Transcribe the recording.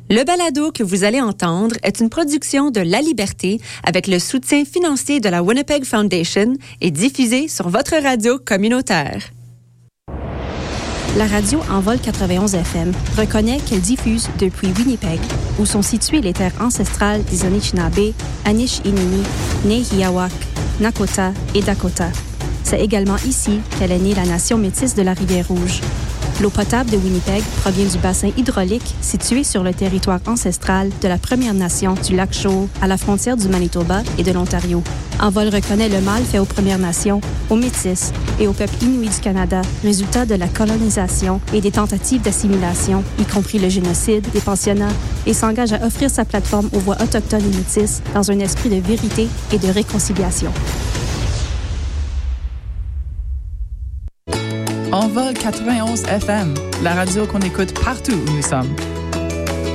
Le balado que vous allez entendre est une production de La Liberté avec le soutien financier de la Winnipeg Foundation et diffusé sur votre radio communautaire. La radio Envol 91 FM reconnaît qu'elle diffuse depuis Winnipeg, où sont situées les terres ancestrales des Anishinaabe, Anishinaabe, Nehiawak, Nakota et Dakota. C'est également ici qu'elle est née la nation métisse de la Rivière-Rouge. L'eau potable de Winnipeg provient du bassin hydraulique situé sur le territoire ancestral de la Première Nation du lac Shaw, à la frontière du Manitoba et de l'Ontario. Envol reconnaît le mal fait aux Premières Nations, aux Métis et aux peuples inuits du Canada, résultat de la colonisation et des tentatives d'assimilation, y compris le génocide, des pensionnats, et s'engage à offrir sa plateforme aux voix autochtones et métisses dans un esprit de vérité et de réconciliation. Envol 91 FM, la radio qu'on écoute partout où nous sommes.